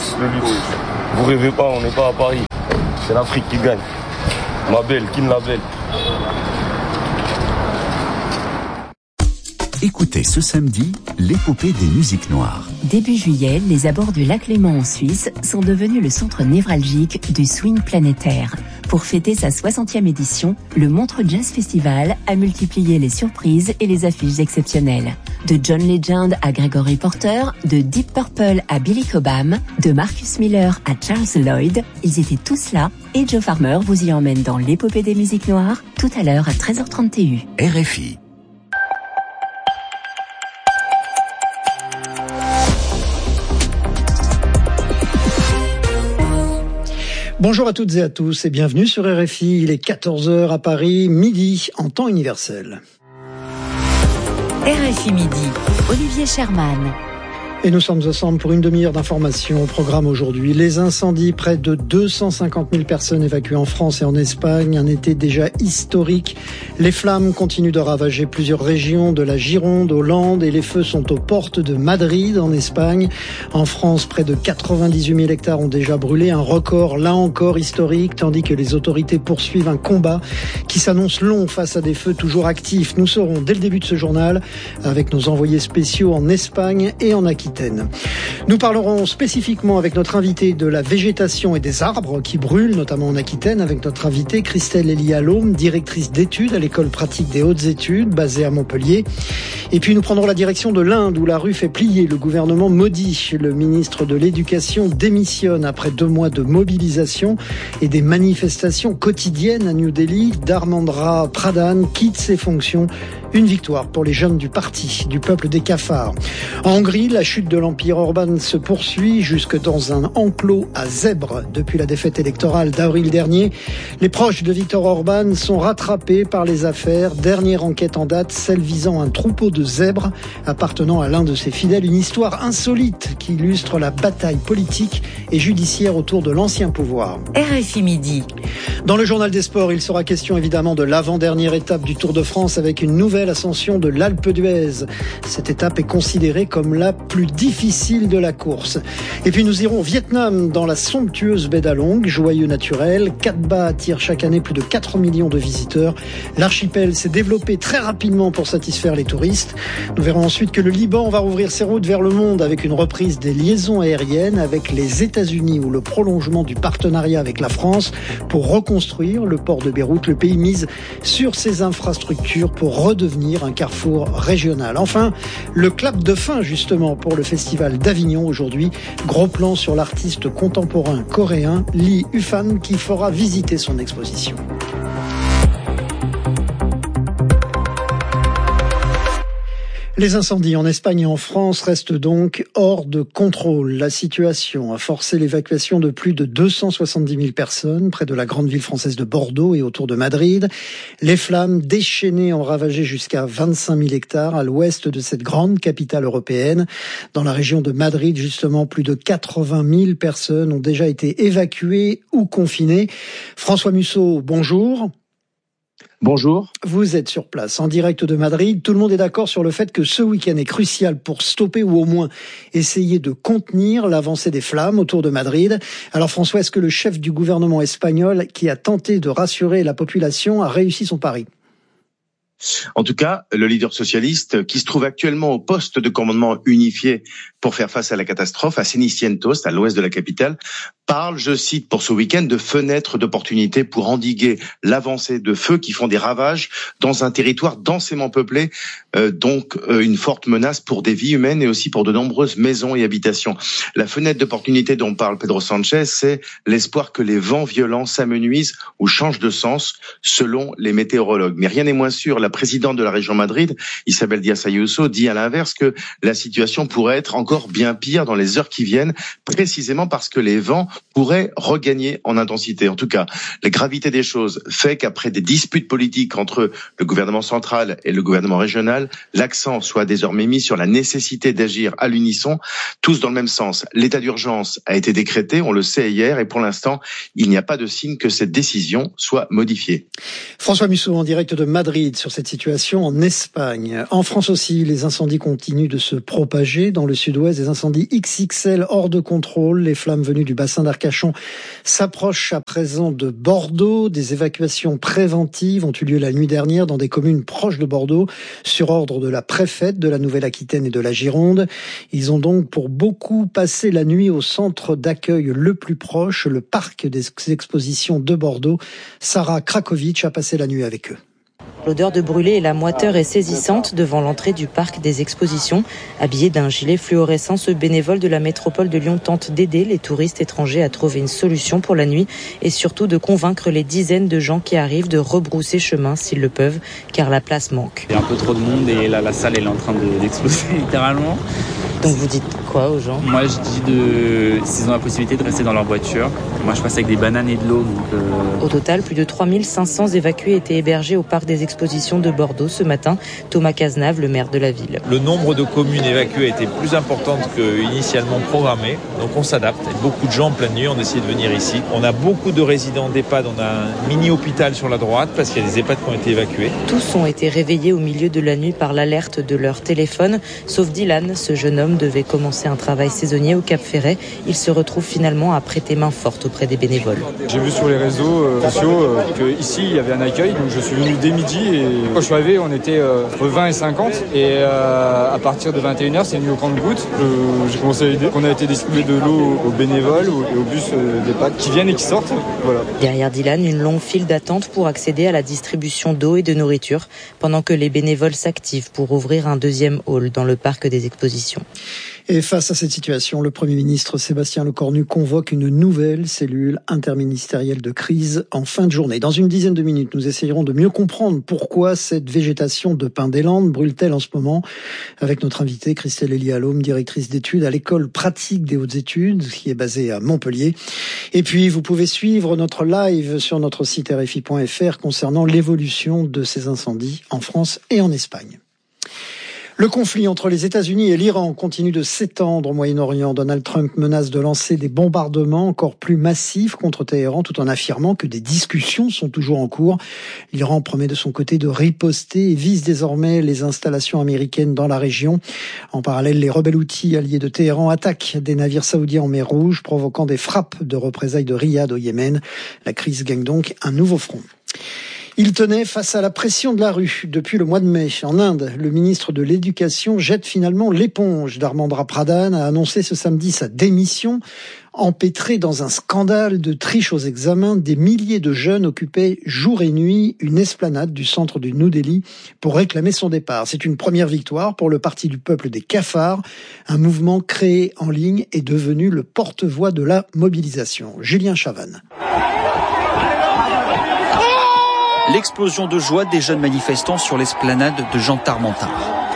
le luxe. Vous rêvez pas, on n'est pas à Paris. C'est l'Afrique qui gagne. Ma belle, Kin la belle. Écoutez ce samedi l'épopée des musiques noires. Début juillet, les abords du lac Léman en Suisse sont devenus le centre névralgique du swing planétaire. Pour fêter sa 60e édition, le Montreux Jazz Festival a multiplié les surprises et les affiches exceptionnelles. De John Legend à Gregory Porter, de Deep Purple à Billy Cobham, de Marcus Miller à Charles Lloyd, ils étaient tous là et Joe Farmer vous y emmène dans l'épopée des musiques noires tout à l'heure à 13h30 TU. RFI. Bonjour à toutes et à tous et bienvenue sur RFI. Il est 14h à Paris, midi en temps universel. RFI Midi, Olivier Sherman. Et nous sommes ensemble pour une demi-heure d'information au programme aujourd'hui. Les incendies, près de 250 000 personnes évacuées en France et en Espagne. Un été déjà historique. Les flammes continuent de ravager plusieurs régions, de la Gironde aux Landes, et les feux sont aux portes de Madrid, en Espagne. En France, près de 98 000 hectares ont déjà brûlé. Un record, là encore, historique, tandis que les autorités poursuivent un combat qui s'annonce long face à des feux toujours actifs. Nous serons, dès le début de ce journal, avec nos envoyés spéciaux en Espagne et en Aquitaine. Nous parlerons spécifiquement avec notre invité de la végétation et des arbres qui brûlent, notamment en Aquitaine, avec notre invitée Christelle Elia-Laume, directrice d'études à l'école pratique des hautes études, basée à Montpellier. Et puis nous prendrons la direction de l'Inde, où la rue fait plier le gouvernement maudit. Le ministre de l'Éducation démissionne après 2 mois de mobilisation et des manifestations quotidiennes à New Delhi. Dharmendra Pradhan quitte ses fonctions. Une victoire pour les jeunes du parti, du peuple des cafards. En Hongrie, la chute de l'Empire Orban se poursuit jusque dans un enclos à zèbres. Depuis la défaite électorale d'avril dernier, les proches de Viktor Orban sont rattrapés par les affaires. Dernière enquête en date, celle visant un troupeau de zèbres appartenant à l'un de ses fidèles. Une histoire insolite qui illustre la bataille politique et judiciaire autour de l'ancien pouvoir. RFI Midi. Dans le journal des sports, il sera question évidemment de l'avant-dernière étape du Tour de France avec une nouvelle ascension de l'Alpe d'Huez. Cette étape est considérée comme la plus difficile de la course. Et puis nous irons au Vietnam, dans la somptueuse baie d'Along, joyeux naturel. Cat Ba attire chaque année plus de 4 millions de visiteurs. L'archipel s'est développé très rapidement pour satisfaire les touristes. Nous verrons ensuite que le Liban va rouvrir ses routes vers le monde avec une reprise des liaisons aériennes avec les États-Unis ou le prolongement du partenariat avec la France pour reconstruire le port de Beyrouth. Le pays mise sur ses infrastructures pour redevenir un carrefour régional. Enfin, le clap de fin justement pour le festival d'Avignon aujourd'hui. Gros plan sur l'artiste contemporain coréen Lee Ufan qui fera visiter son exposition. Les incendies en Espagne et en France restent donc hors de contrôle. La situation a forcé l'évacuation de plus de 270 000 personnes près de la grande ville française de Bordeaux et autour de Madrid. Les flammes déchaînées ont ravagé jusqu'à 25 000 hectares à l'ouest de cette grande capitale européenne. Dans la région de Madrid, justement, plus de 80 000 personnes ont déjà été évacuées ou confinées. François Musso, bonjour. Bonjour. Vous êtes sur place, en direct de Madrid. Tout le monde est d'accord sur le fait que ce week-end est crucial pour stopper ou au moins essayer de contenir l'avancée des flammes autour de Madrid. Alors François, est-ce que le chef du gouvernement espagnol, qui a tenté de rassurer la population, a réussi son pari ? En tout cas, le leader socialiste, qui se trouve actuellement au poste de commandement unifié pour faire face à la catastrophe, à Cenicientos, à l'ouest de la capitale, parle, je cite, pour ce week-end, de fenêtres d'opportunité pour endiguer l'avancée de feux qui font des ravages dans un territoire densément peuplé, donc une forte menace pour des vies humaines et aussi pour de nombreuses maisons et habitations. La fenêtre d'opportunité dont parle Pedro Sanchez, c'est l'espoir que les vents violents s'amenuisent ou changent de sens selon les météorologues. Mais rien n'est moins sûr. La présidente de la région Madrid, Isabel Díaz Ayuso, dit à l'inverse que la situation pourrait être encore bien pire dans les heures qui viennent, précisément parce que les vents pourraient regagner en intensité. En tout cas, la gravité des choses fait qu'après des disputes politiques entre le gouvernement central et le gouvernement régional, l'accent soit désormais mis sur la nécessité d'agir à l'unisson, tous dans le même sens. L'état d'urgence a été décrété, on le sait hier, et pour l'instant, il n'y a pas de signe que cette décision soit modifiée. François Musso, en direct de Madrid, sur cette situation en Espagne. En France aussi, les incendies continuent de se propager dans le sud-ouest. sud-ouest, des incendies XXL hors de contrôle. Les flammes venues du bassin d'Arcachon s'approchent à présent de Bordeaux. Des évacuations préventives ont eu lieu la nuit dernière dans des communes proches de Bordeaux, sur ordre de la préfète de la Nouvelle-Aquitaine et de la Gironde. Ils ont donc pour beaucoup passé la nuit au centre d'accueil le plus proche, le parc des expositions de Bordeaux. Sarah Krakovic a passé la nuit avec eux. L'odeur de brûlé et la moiteur est saisissante devant l'entrée du parc des expositions. Habillé d'un gilet fluorescent, ce bénévole de la métropole de Lyon tente d'aider les touristes étrangers à trouver une solution pour la nuit et surtout de convaincre les dizaines de gens qui arrivent de rebrousser chemin s'ils le peuvent, car la place manque. Il y a un peu trop de monde et là la salle elle est en train d'exploser littéralement. Donc vous dites quoi aux gens ? Moi je dis s'ils ont la possibilité de rester dans leur voiture. Moi je passe avec des bananes et de l'eau. Au total, plus de 3500 évacués étaient hébergés au parc des expositions de Bordeaux ce matin. Thomas Cazenave, le maire de la ville. Le nombre de communes évacuées était plus important qu'initialement programmé. Donc on s'adapte. Beaucoup de gens en pleine nuit ont décidé de venir ici. On a beaucoup de résidents d'EHPAD. On a un mini-hôpital sur la droite parce qu'il y a des EHPAD qui ont été évacués. Tous ont été réveillés au milieu de la nuit par l'alerte de leur téléphone. Sauf Dylan, ce jeune homme devait commencer un travail saisonnier au Cap Ferret. Il se retrouve finalement à prêter main forte auprès des bénévoles. J'ai vu sur les réseaux sociaux qu'ici il y avait un accueil, donc je suis venu dès midi et quand je suis arrivé on était entre 20 et 50 et à partir de 21h c'est venu au compte-gouttes. J'ai commencé à aider. On a été distribuer de l'eau aux bénévoles et aux bus d'EHPAD qui viennent et qui sortent. Voilà. Derrière Dylan, une longue file d'attente pour accéder à la distribution d'eau et de nourriture pendant que les bénévoles s'activent pour ouvrir un deuxième hall dans le parc des expositions. Et face à cette situation, le Premier ministre Sébastien Lecornu convoque une nouvelle cellule interministérielle de crise en fin de journée. Dans une dizaine de minutes, nous essayerons de mieux comprendre pourquoi cette végétation de pin des Landes brûle-t-elle en ce moment, avec notre invitée Christelle Elie-Allôme, directrice d'études à l'école pratique des hautes études, qui est basée à Montpellier. Et puis, vous pouvez suivre notre live sur notre site RFI.fr concernant l'évolution de ces incendies en France et en Espagne. Le conflit entre les États-Unis et l'Iran continue de s'étendre au Moyen-Orient. Donald Trump menace de lancer des bombardements encore plus massifs contre Téhéran, tout en affirmant que des discussions sont toujours en cours. L'Iran promet de son côté de riposter et vise désormais les installations américaines dans la région. En parallèle, les rebelles houthis alliés de Téhéran attaquent des navires saoudiens en mer Rouge, provoquant des frappes de représailles de Riyad au Yémen. La crise gagne donc un nouveau front. Il tenait face à la pression de la rue. Depuis le mois de mai, en Inde, le ministre de l'Éducation jette finalement l'éponge. Dharmendra Pradhan a annoncé ce samedi sa démission. Empêtré dans un scandale de triche aux examens, des milliers de jeunes occupaient jour et nuit une esplanade du centre de New Delhi pour réclamer son départ. C'est une première victoire pour le Parti du peuple des cafards. Un mouvement créé en ligne est devenu le porte-voix de la mobilisation. Julien Chavannes. L'explosion de joie des jeunes manifestants sur l'esplanade de Jean Tarmentard.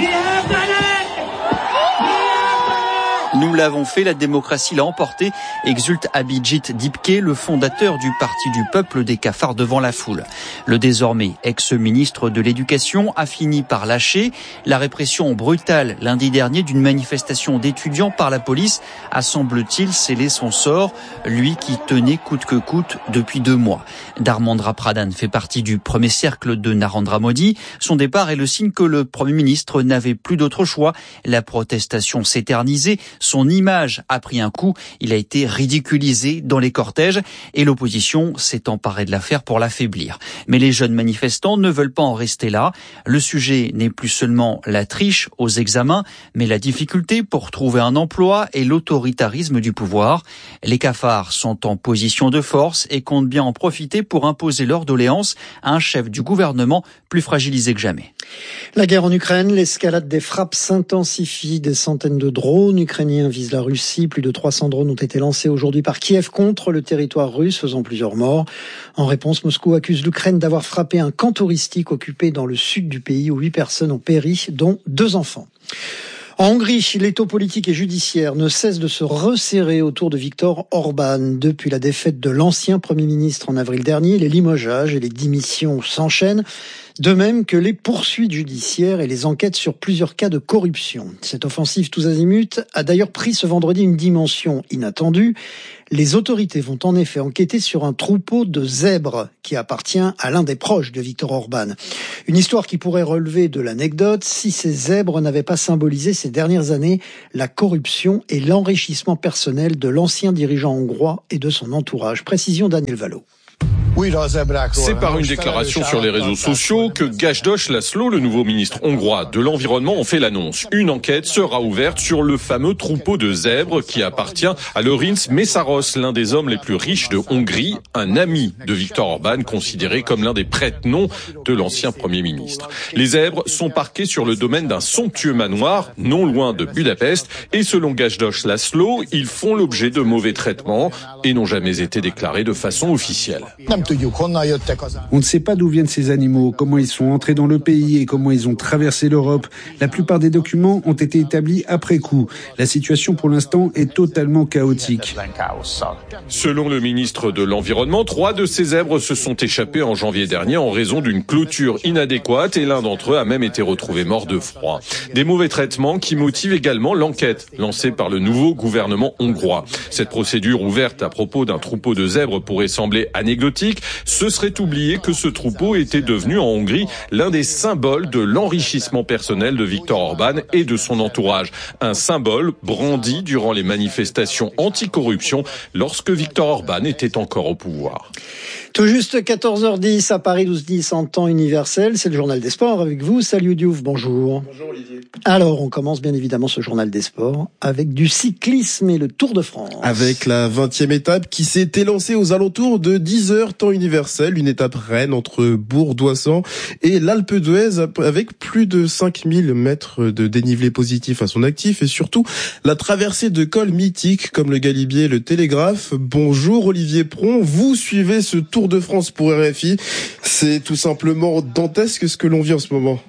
Nous l'avons fait, la démocratie l'a emporté, exulte Abhijit Dipke, le fondateur du Parti du peuple des cafards devant la foule. Le désormais ex-ministre de l'Éducation a fini par lâcher. La répression brutale lundi dernier d'une manifestation d'étudiants par la police a, semble-t-il, scellé son sort, lui qui tenait coûte que coûte depuis 2 mois. Dharmendra Pradhan fait partie du premier cercle de Narendra Modi. Son départ est le signe que le Premier ministre n'avait plus d'autre choix. La protestation s'éternisait. Son image a pris un coup, il a été ridiculisé dans les cortèges et l'opposition s'est emparée de l'affaire pour l'affaiblir. Mais les jeunes manifestants ne veulent pas en rester là. Le sujet n'est plus seulement la triche aux examens, mais la difficulté pour trouver un emploi et l'autoritarisme du pouvoir. Les cafards sont en position de force et comptent bien en profiter pour imposer leur doléance à un chef du gouvernement plus fragilisé que jamais. La guerre en Ukraine, l'escalade des frappes s'intensifie. Des centaines de drones ukrainiens visent la Russie. Plus de 300 drones ont été lancés aujourd'hui par Kiev contre le territoire russe, faisant plusieurs morts. En réponse, Moscou accuse l'Ukraine d'avoir frappé un camp touristique occupé dans le sud du pays où 8 personnes ont péri, dont 2 enfants. En Hongrie, l'étau politique et judiciaire ne cesse de se resserrer autour de Viktor Orban. Depuis la défaite de l'ancien Premier ministre en avril dernier, les limogeages et les démissions s'enchaînent. De même que les poursuites judiciaires et les enquêtes sur plusieurs cas de corruption. Cette offensive tous azimuts a d'ailleurs pris ce vendredi une dimension inattendue. Les autorités vont en effet enquêter sur un troupeau de zèbres qui appartient à l'un des proches de Viktor Orban. Une histoire qui pourrait relever de l'anecdote si ces zèbres n'avaient pas symbolisé ces dernières années la corruption et l'enrichissement personnel de l'ancien dirigeant hongrois et de son entourage. Précision Daniel Valo. C'est par une déclaration sur les réseaux sociaux que Gajdos László, le nouveau ministre hongrois de l'Environnement, en fait l'annonce. Une enquête sera ouverte sur le fameux troupeau de zèbres qui appartient à Lőrinc Mészáros, l'un des hommes les plus riches de Hongrie, un ami de Viktor Orban, considéré comme l'un des prête-noms de l'ancien Premier ministre. Les zèbres sont parqués sur le domaine d'un somptueux manoir, non loin de Budapest, et selon Gajdos László, ils font l'objet de mauvais traitements et n'ont jamais été déclarés de façon officielle. On ne sait pas d'où viennent ces animaux, comment ils sont entrés dans le pays et comment ils ont traversé l'Europe. La plupart des documents ont été établis après coup. La situation pour l'instant est totalement chaotique. Selon le ministre de l'Environnement, 3 de ces zèbres se sont échappés en janvier dernier en raison d'une clôture inadéquate et l'un d'entre eux a même été retrouvé mort de froid. Des mauvais traitements qui motivent également l'enquête lancée par le nouveau gouvernement hongrois. Cette procédure ouverte à propos d'un troupeau de zèbres pourrait sembler anecdotique. Ce serait oublier que ce troupeau était devenu en Hongrie l'un des symboles de l'enrichissement personnel de Viktor Orban et de son entourage. Un symbole brandi durant les manifestations anticorruption lorsque Viktor Orban était encore au pouvoir. Tout juste 14h10 à Paris 12-10 en temps universel. C'est le journal des sports avec vous. Salut Diouf, bonjour. Bonjour Olivier. Alors, on commence bien évidemment ce journal des sports avec du cyclisme et le Tour de France. Avec la 20e étape qui s'est élancée aux alentours de 10h temps universel. Une étape reine entre Bourg-Doissan et l'Alpe d'Huez avec plus de 5000 mètres de dénivelé positif à son actif et surtout la traversée de cols mythiques comme le Galibier et le Télégraphe. Bonjour Olivier Pron, vous suivez ce Tour de France pour RFI. C'est tout simplement dantesque ce que l'on vit en ce moment.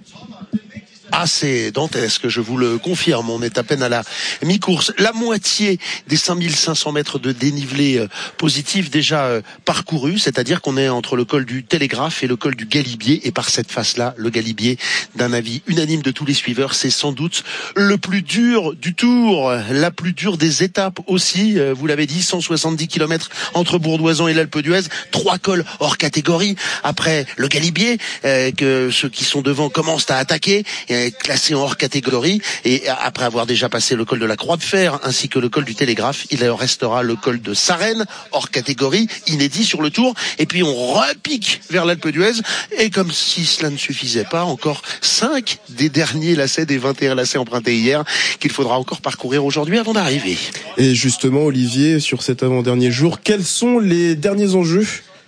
Ah, c'est dantesque, je vous le confirme. On est à peine à la mi-course. La moitié des 5500 mètres de dénivelé positif déjà parcouru, c'est-à-dire qu'on est entre le col du Télégraphe et le col du Galibier. Et par cette face-là, le Galibier, d'un avis unanime de tous les suiveurs, c'est sans doute le plus dur du Tour, la plus dure des étapes aussi. Vous l'avez dit, 170 km entre Bourg-Doissan et l'Alpe d'Huez, 3 cols hors catégorie. Après le Galibier, que ceux qui sont devant commencent à attaquer, classé en hors catégorie, et après avoir déjà passé le col de la Croix de Fer ainsi que le col du Télégraphe, il restera le col de Sarenne hors catégorie, inédit sur le Tour, et puis on repique vers l'Alpe d'Huez, et comme si cela ne suffisait pas, encore 5 des derniers lacets, des 21 lacets empruntés hier, qu'il faudra encore parcourir aujourd'hui avant d'arriver. Et justement Olivier, sur cet avant-dernier jour, quels sont les derniers enjeux ?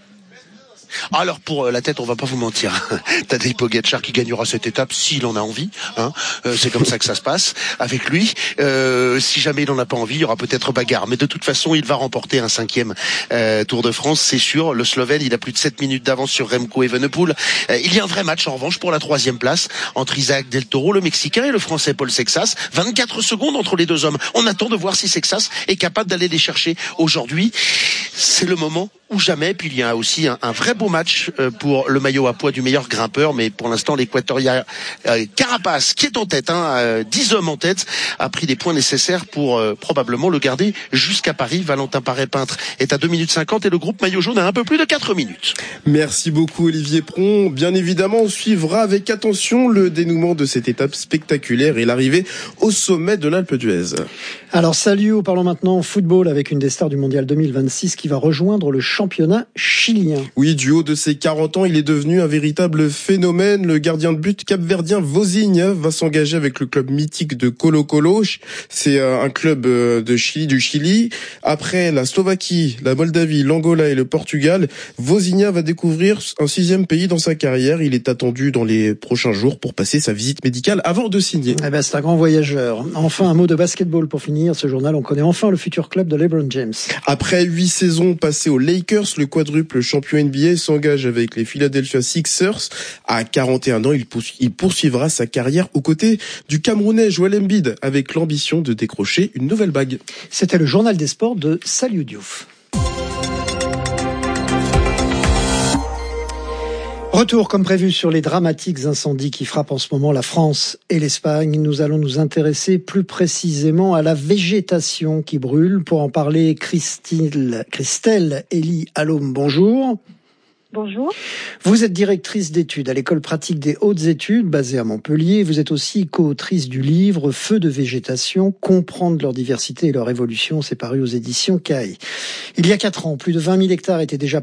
Alors pour la tête, on va pas vous mentir. Tadej Pogačar qui gagnera cette étape s'il en a envie. C'est comme ça que ça se passe avec lui. Si jamais il en a pas envie, il y aura peut-être bagarre. Mais de toute façon, il va remporter un 5e Tour de France, c'est sûr. Le Slovène, il a plus de 7 minutes d'avance sur Remco Evenepoel. Il y a un vrai match en revanche pour la 3e place entre Isaac Del Toro, le Mexicain, et le Français Paul Sexas. 24 secondes entre les deux hommes. On attend de voir si Sexas est capable d'aller les chercher aujourd'hui. C'est le moment ou jamais. Puis il y a aussi un vrai beau match pour le maillot à poids du meilleur grimpeur, mais pour l'instant l'Équatorien Carapaz, qui est en tête, 10 hommes en tête, a pris des points nécessaires pour probablement le garder jusqu'à Paris. Valentin Paré-Peintre est à 2 minutes 50 et le groupe maillot jaune a un peu plus de 4 minutes. Merci beaucoup Olivier Pron. Bien évidemment, on suivra avec attention le dénouement de cette étape spectaculaire et l'arrivée au sommet de l'Alpe d'Huez. Alors salut, parlons maintenant football avec une des stars du Mondial 2026 qui va rejoindre le championnat chilien. Oui, du haut de ses 40 ans, il est devenu un véritable phénomène. Le gardien de but capverdien Vozinha va s'engager avec le club mythique de Colo-Colo. C'est un club du Chili. Après la Slovaquie, la Moldavie, l'Angola et le Portugal, Vozinha va découvrir un 6e pays dans sa carrière. Il est attendu dans les prochains jours pour passer sa visite médicale avant de signer. C'est un grand voyageur. Enfin, un mot de basketball pour finir ce journal. On connaît enfin le futur club de LeBron James. Après 8 saisons passées aux Lakers, le quadruple champion NBA s'engage avec les Philadelphia Sixers. À 41 ans, il poursuivra sa carrière aux côtés du Camerounais Joel Embiid avec l'ambition de décrocher une nouvelle bague. C'était le journal des sports de Saliou Diouf. Retour comme prévu sur les dramatiques incendies qui frappent en ce moment la France et l'Espagne. Nous allons nous intéresser plus précisément à la végétation qui brûle. Pour en parler, Christelle Elie Allôme, bonjour. Bonjour. Vous êtes directrice d'études à l'École pratique des hautes études basée à Montpellier. Vous êtes aussi co-autrice du livre Feux de végétation, comprendre leur diversité et leur évolution. C'est paru aux éditions CAI. Il y a 4 ans, plus de 20 000 hectares étaient déjà